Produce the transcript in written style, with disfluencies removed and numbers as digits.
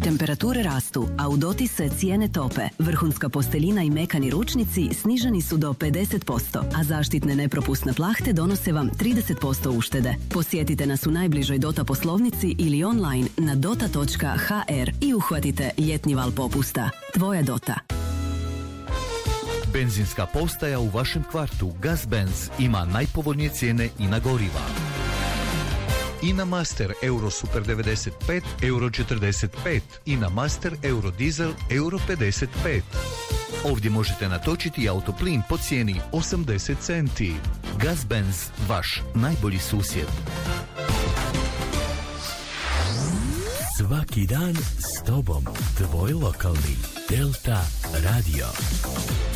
Temperature rastu, a u doti se cijene tope. Vrhunska posteljina i mekani ručnici sniženi su do 50%, a zaštitne nepropusne plahte donose vam 30% uštede. Posjetite nas u najbližoj Dota poslovnici ili online na dota.hr i uhvatite ljetni val popusta. Tvoja Dota. Benzinska postaja u vašem kvartu Gazbenz ima najpovoljnije cijene i na goriva. INA Master Euro Super 95 Euro 45, INA Master Euro Diesel Euro 55. Ovdje možete natočiti autoplin po cijeni 80 centi. Gazbenz, vaš najbolji susjed. Svaki dan s tobom, tvoj lokalni Delta Radio.